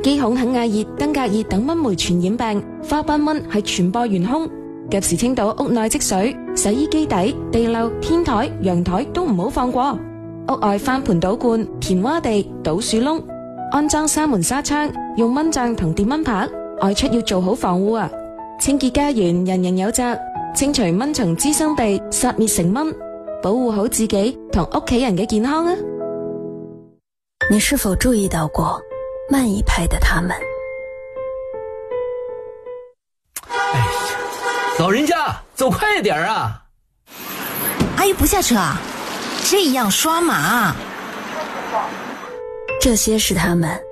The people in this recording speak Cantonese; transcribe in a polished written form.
基孔肯亞熱、登革熱等蚊媒傳染病，花斑蚊係傳播元兇。及時清倒屋內積水，洗衣機底、地漏、天台、陽台都唔好放過。屋外翻盆倒罐、填窪地、倒樹窿，安裝紗門紗窗，用蚊帳同電蚊拍。外出要做好防護啊！清潔家園，人人有責。清除蚊蟲滋生地，殺滅成蚊，保護好自己同屋企人嘅健康啊！ 你是否注意到過慢一拍的他們？ 哎呀，老人家走快點啊！ 阿姨不下車啊？這樣刷碼。 這些是他們